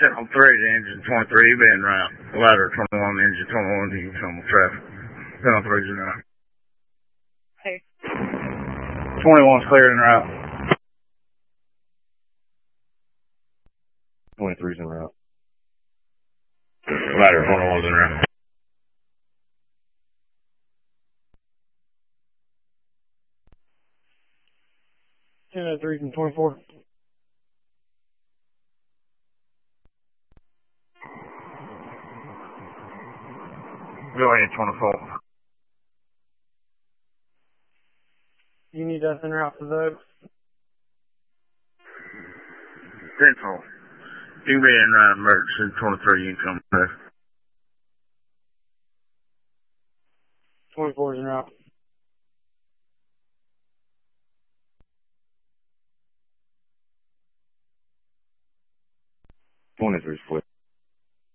Channel 3 to engine 23, being route. Ladder 21, engine 21 to you from traffic. Channel 3's in route. Hey. 21's clear en route. 23's en route. Ladder 21's en route. 10-3 from 24. Go ahead, 24. You need us en route for those? 10-4. You can be en route emergency 23, you can come back. 24's en route. 23's clear.